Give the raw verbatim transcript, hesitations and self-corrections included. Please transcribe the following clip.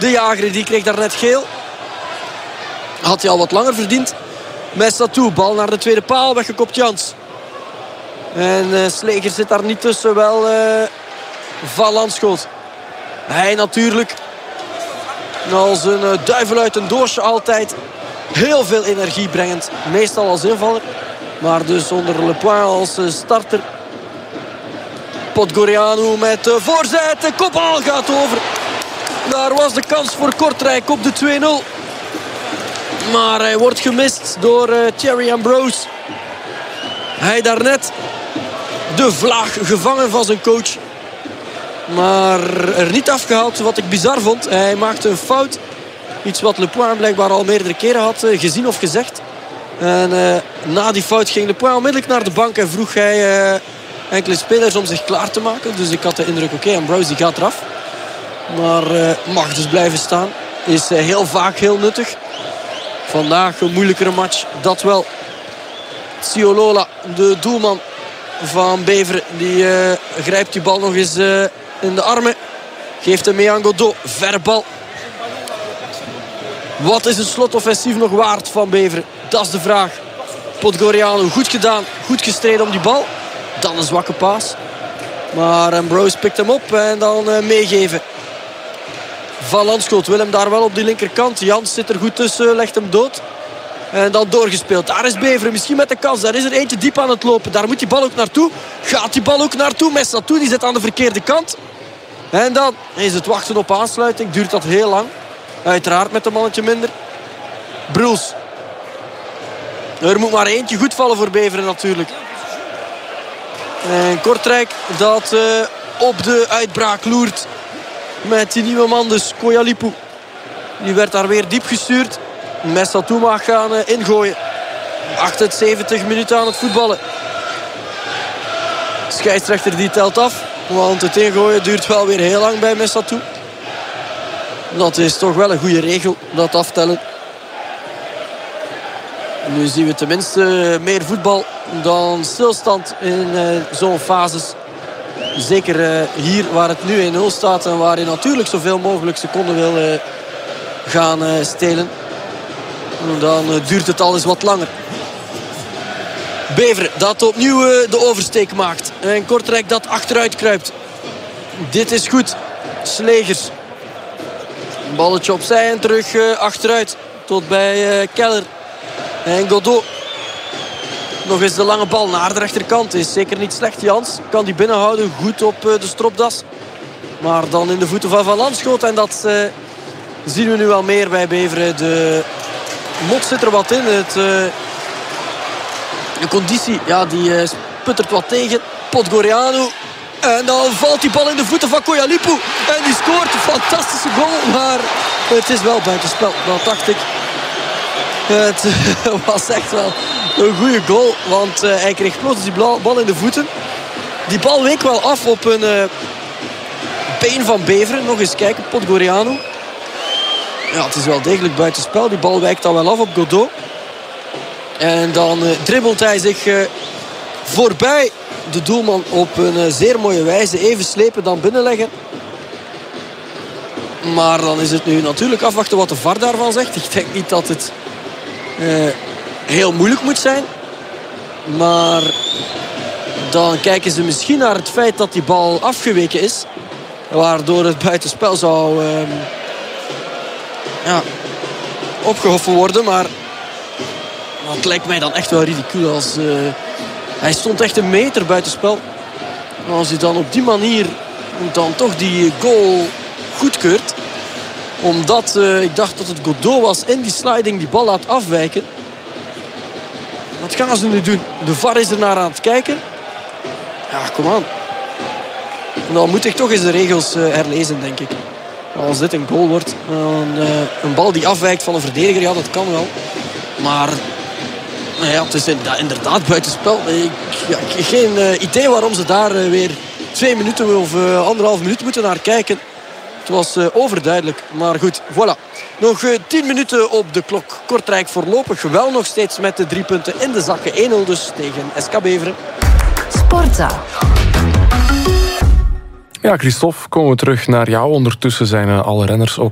De Jager die kreeg daar net geel. Had hij al wat langer verdiend. Messatou, bal naar de tweede paal. Weggekopt Jans. En uh, Sleger zit daar niet tussen. Wel uh, Van Landschoot. Hij natuurlijk als een uh, duivel uit een doosje altijd. Heel veel energie brengend. Meestal als invaller. Maar dus onder Le Point als uh, starter. Podgorianu met de voorzet. De kopbal gaat over. Daar was de kans voor Kortrijk op de twee nul. Maar hij wordt gemist door uh, Thierry Ambrose. Hij daarnet de vlaag gevangen van zijn coach. Maar er niet afgehaald, wat ik bizar vond. Hij maakte een fout. Iets wat Le Point blijkbaar al meerdere keren had uh, gezien of gezegd. En uh, na die fout ging Le Point onmiddellijk naar de bank. En vroeg hij uh, enkele spelers om zich klaar te maken. Dus ik had de indruk, oké, okay, Ambrose die gaat eraf. Maar uh, mag dus blijven staan. Is uh, heel vaak heel nuttig. Vandaag een moeilijkere match, dat wel. Siolola, de doelman van Beveren, die uh, grijpt die bal nog eens uh, in de armen. Geeft hem mee aan Godot. Verre bal. Wat is het slotoffensief nog waard van Beveren? Dat is de vraag. Podgorianu, goed gedaan. Goed gestreden om die bal. Dan een zwakke paas. Maar Ambrose pikt hem op en dan uh, meegeven. Van Landschoot wil hem daar wel op die linkerkant. Jans zit er goed tussen, legt hem dood. En dan doorgespeeld. Daar is Beveren, misschien met de kans. Daar is er eentje diep aan het lopen. Daar moet die bal ook naartoe. Gaat die bal ook naartoe? Messatou, die zit aan de verkeerde kant. En dan is het wachten op aansluiting. Duurt dat heel lang. Uiteraard met een mannetje minder. Bruls. Er moet maar eentje goed vallen voor Beveren natuurlijk. En Kortrijk dat uh, op de uitbraak loert. Met die nieuwe man dus, Koyalipu. Die werd daar weer diep gestuurd. Messatou mag gaan uh, ingooien. achtenzeventig minuten aan het voetballen. Scheidsrechter die telt af. Want het ingooien duurt wel weer heel lang bij Messatou. Dat is toch wel een goede regel, dat aftellen. Nu zien we tenminste meer voetbal dan stilstand in uh, zo'n fases. Zeker uh, hier waar het nu één nul staat en waar je natuurlijk zoveel mogelijk seconden wil uh, gaan uh, stelen. Dan uh, duurt het al eens wat langer. Beveren dat opnieuw uh, de oversteek maakt. En Kortrijk dat achteruit kruipt. Dit is goed. Slegers. Een balletje opzij en terug uh, achteruit. Tot bij uh, Keller. En Godot. Nog eens de lange bal naar de rechterkant. Is zeker niet slecht. Jans kan die binnenhouden. Goed op uh, de stropdas. Maar dan in de voeten van Van Landschoot. En dat uh, zien we nu al meer bij Beveren. De mot zit er wat in. Het, uh, de conditie ja, die uh, sputtert wat tegen. Podgorianu. En dan valt die bal in de voeten van Koyalipu. En die scoort een fantastische goal. Maar het is wel buitenspel. Dat dacht ik. Het was echt wel een goede goal. Want uh, hij kreeg plots die bal in de voeten. Die bal week wel af op een uh, been van Beveren. Nog eens kijken, Podgorianu. Ja, het is wel degelijk buitenspel. Die bal wijkt dan wel af op Godot. En dan uh, dribbelt hij zich uh, voorbij de doelman op een uh, zeer mooie wijze. Even slepen, dan binnenleggen. Maar dan is het nu natuurlijk afwachten wat de V A R daarvan zegt. Ik denk niet dat het uh, heel moeilijk moet zijn. Maar dan kijken ze misschien naar het feit dat die bal afgeweken is. Waardoor het buitenspel zou uh, ja, opgehoffen worden. Maar dat lijkt mij dan echt wel ridicuul. Als, uh, hij stond echt een meter buitenspel. Als hij dan op die manier dan toch die goal goedkeurt. Omdat uh, ik dacht dat het Godot was in die sliding die bal laat afwijken. Wat gaan ze nu doen? De V A R is er naar aan het kijken. Ja, kom aan. En dan moet ik toch eens de regels uh, herlezen, denk ik. Als dit een goal wordt, dan, uh, een bal die afwijkt van een verdediger, ja, dat kan wel. Maar nou ja, het is inderdaad buitenspel. Ik heb ja, geen uh, idee waarom ze daar uh, weer twee minuten of uh, anderhalf minuut moeten naar kijken. Het was uh, overduidelijk, maar goed, voilà. Nog uh, tien minuten op de klok. Kortrijk voorlopig wel nog steeds met de drie punten in de zakken. één nul dus tegen S K Beveren. Sportza. Ja, Christophe, komen we terug naar jou. Ondertussen zijn alle renners ook